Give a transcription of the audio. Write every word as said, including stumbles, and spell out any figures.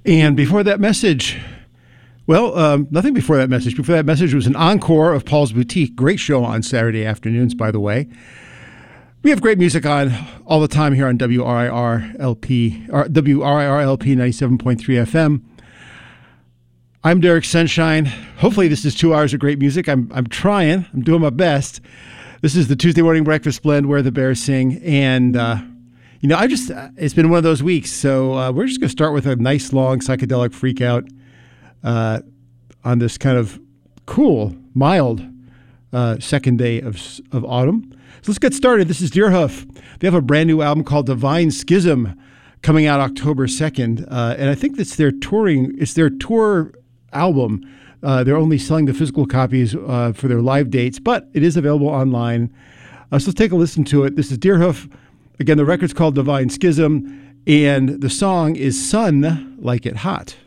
And before that message, well, um, nothing before that message. Before that message was an encore of Paul's Boutique. Great show on Saturday afternoons, by the way. We have great music on all the time here on W R I R L P, or W R I R L P ninety-seven point three F M. I'm Derek Sunshine. Hopefully this is two hours of great music. I'm I'm trying. I'm doing my best. This is the Tuesday Morning Breakfast Blend where the Bears sing. And, uh, you know, I just, it's been one of those weeks. So uh, we're just going to start with a nice, long psychedelic freak out uh, on this kind of cool, mild uh, second day of of autumn. So let's get started. This is Deerhoof. They have a brand new album called Divine Schism coming out October second. Uh, and I think that's their touring, it's their tour album. Uh, they're only selling the physical copies uh, for their live dates, but it is available online. Uh, so let's take a listen to it. This is Deerhoof. Again, the record's called Divine Schism, and the song is Sun Like It Hot.